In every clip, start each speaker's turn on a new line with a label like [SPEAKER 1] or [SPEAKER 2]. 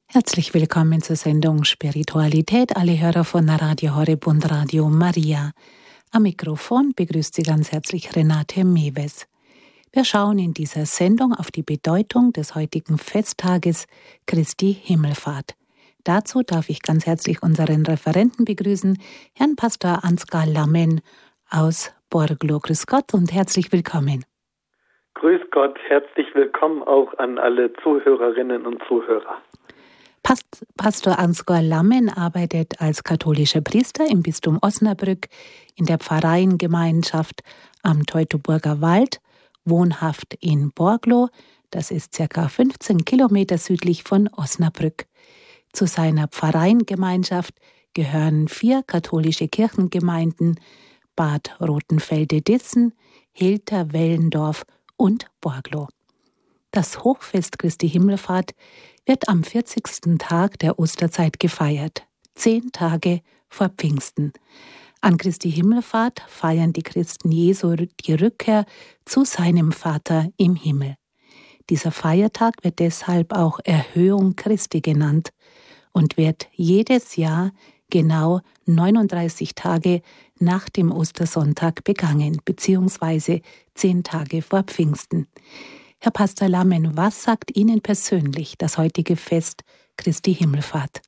[SPEAKER 1] Herzlich willkommen zur Sendung Spiritualität, alle Hörer von Radio Horeb und Radio Maria. Am Mikrofon begrüßt Sie ganz herzlich Renate Mewes. Wir schauen in dieser Sendung auf die Bedeutung des heutigen Festtages Christi Himmelfahrt. Dazu darf ich ganz herzlich unseren Referenten begrüßen, Herrn Pastor Ansgar Lammen aus Borglo. Grüß Gott und herzlich willkommen.
[SPEAKER 2] Grüß Gott, herzlich willkommen auch an alle Zuhörerinnen und Zuhörer.
[SPEAKER 1] Pastor Ansgar Lammen arbeitet als katholischer Priester im Bistum Osnabrück in der Pfarreiengemeinschaft am Teutoburger Wald, wohnhaft in Borglo, das ist ca. 15 Kilometer südlich von Osnabrück. Zu seiner Pfarreiengemeinschaft gehören 4 katholische Kirchengemeinden: Bad Rothenfelde-Ditzen, Hilter, Wellendorf und Borglo. Das Hochfest Christi Himmelfahrt wird am 40. Tag der Osterzeit gefeiert, 10 Tage vor Pfingsten. An Christi Himmelfahrt feiern die Christen Jesu die Rückkehr zu seinem Vater im Himmel. Dieser Feiertag wird deshalb auch Erhöhung Christi genannt und wird jedes Jahr genau 39 Tage nach dem Ostersonntag begangen, beziehungsweise 10 Tage vor Pfingsten. Herr Pastor Lammen, was sagt Ihnen persönlich das heutige Fest Christi Himmelfahrt?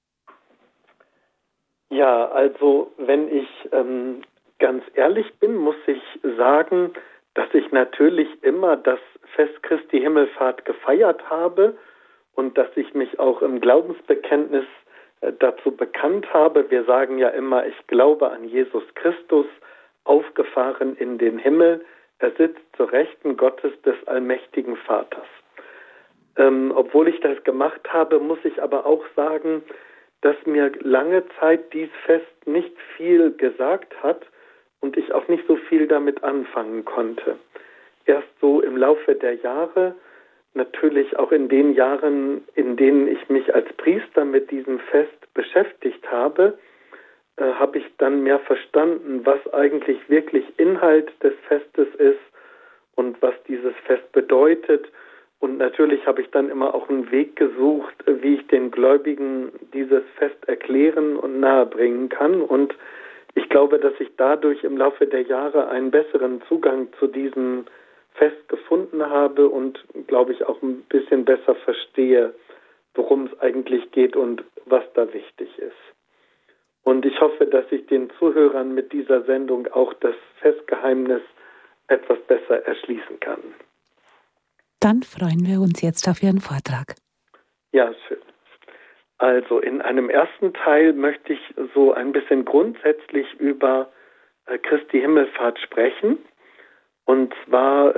[SPEAKER 2] Ja, also wenn ich ganz ehrlich bin, muss ich sagen, dass ich natürlich immer das Fest Christi Himmelfahrt gefeiert habe und dass ich mich auch im Glaubensbekenntnis dazu bekannt habe. Wir sagen ja immer, ich glaube an Jesus Christus, aufgefahren in den Himmel. Er sitzt zur Rechten Gottes des allmächtigen Vaters. Obwohl ich das gemacht habe, muss ich aber auch sagen, dass mir lange Zeit dies Fest nicht viel gesagt hat und ich auch nicht so viel damit anfangen konnte. Erst so im Laufe der Jahre, natürlich auch in den Jahren, in denen ich mich als Priester mit diesem Fest beschäftigt habe, habe ich dann mehr verstanden, was eigentlich wirklich Inhalt des Festes ist und was dieses Fest bedeutet. Und natürlich habe ich dann immer auch einen Weg gesucht, wie ich den Gläubigen dieses Fest erklären und nahebringen kann. Und ich glaube, dass ich dadurch im Laufe der Jahre einen besseren Zugang zu diesem Fest gefunden habe und, glaube ich, auch ein bisschen besser verstehe, worum es eigentlich geht und was da wichtig ist. Und ich hoffe, dass ich den Zuhörern mit dieser Sendung auch das Festgeheimnis etwas besser erschließen kann.
[SPEAKER 1] Dann freuen wir uns jetzt auf Ihren Vortrag.
[SPEAKER 2] Ja, schön. Also in einem ersten Teil möchte ich so ein bisschen grundsätzlich über Christi Himmelfahrt sprechen. Und zwar,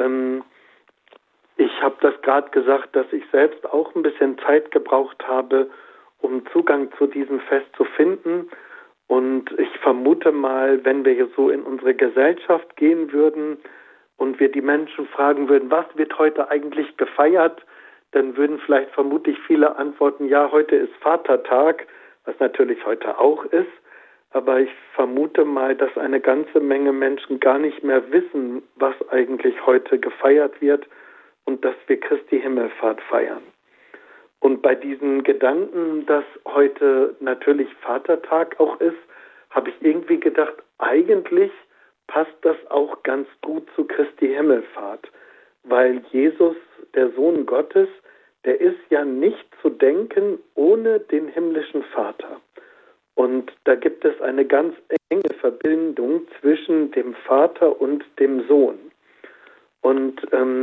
[SPEAKER 2] ich habe das gerade gesagt, dass ich selbst auch ein bisschen Zeit gebraucht habe, um Zugang zu diesem Fest zu finden. Und ich vermute mal, wenn wir hier so in unsere Gesellschaft gehen würden und wir die Menschen fragen würden, was wird heute eigentlich gefeiert, dann würden vielleicht vermutlich viele antworten, ja, heute ist Vatertag, was natürlich heute auch ist. Aber ich vermute mal, dass eine ganze Menge Menschen gar nicht mehr wissen, was eigentlich heute gefeiert wird und dass wir Christi Himmelfahrt feiern. Und bei diesen Gedanken, dass heute natürlich Vatertag auch ist, habe ich irgendwie gedacht, eigentlich passt das auch ganz gut zu Christi Himmelfahrt, weil Jesus, der Sohn Gottes, der ist ja nicht zu denken ohne den himmlischen Vater. Und da gibt es eine ganz enge Verbindung zwischen dem Vater und dem Sohn. Und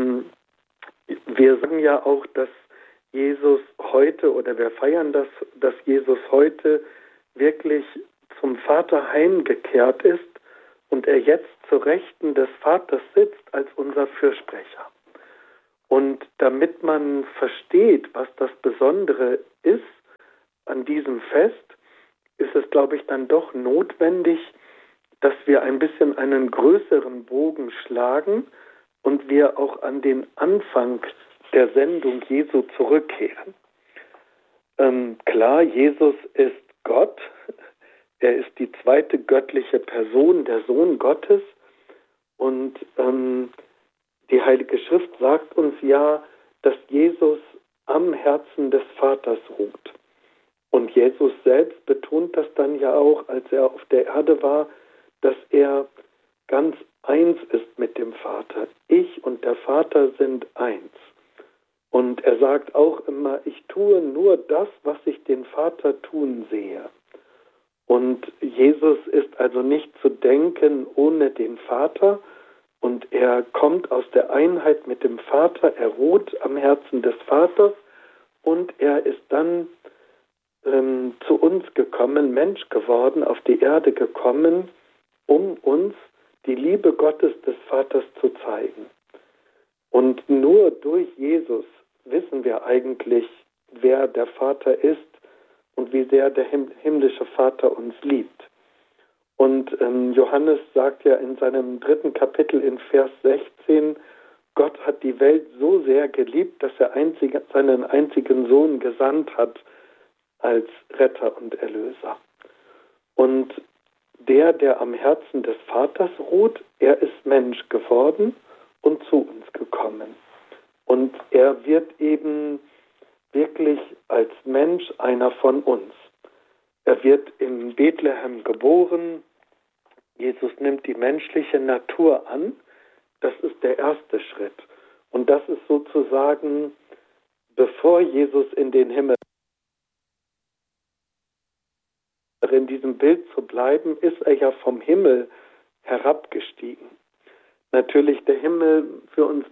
[SPEAKER 2] wir sagen ja auch, dass Jesus heute, oder wir feiern das, dass Jesus heute wirklich zum Vater heimgekehrt ist und er jetzt zur Rechten des Vaters sitzt als unser Fürsprecher. Und damit man versteht, was das Besondere ist an diesem Fest, ist es, glaube ich, dann doch notwendig, dass wir ein bisschen einen größeren Bogen schlagen und wir auch an den Anfang der Sendung Jesu zurückkehren. Klar, Jesus ist Gott, er ist die zweite göttliche Person, der Sohn Gottes, und die Heilige Schrift sagt uns ja, dass Jesus am Herzen des Vaters ruht. Und Jesus selbst betont das dann ja auch, als er auf der Erde war, dass er ganz eins ist mit dem Vater. Ich und der Vater sind eins. Und er sagt auch immer, ich tue nur das, was ich den Vater tun sehe. Und Jesus ist also nicht zu denken ohne den Vater. Und er kommt aus der Einheit mit dem Vater, er ruht am Herzen des Vaters und er ist dann zu uns gekommen, Mensch geworden, auf die Erde gekommen, um uns die Liebe Gottes des Vaters zu zeigen. Und nur durch Jesus wissen wir eigentlich, wer der Vater ist und wie sehr der himmlische Vater uns liebt. Und Johannes sagt ja in seinem 3. Kapitel in Vers 16, Gott hat die Welt so sehr geliebt, dass er seinen einzigen Sohn gesandt hat als Retter und Erlöser. Und der am Herzen des Vaters ruht, er ist Mensch geworden und zu uns gekommen. Und er wird eben wirklich als Mensch einer von uns. Er wird in Bethlehem geboren. Jesus nimmt die menschliche Natur an. Das ist der erste Schritt. Und das ist sozusagen, bevor Jesus in den Himmel, in diesem Bild zu bleiben, ist er ja vom Himmel herabgestiegen. Natürlich der Himmel für uns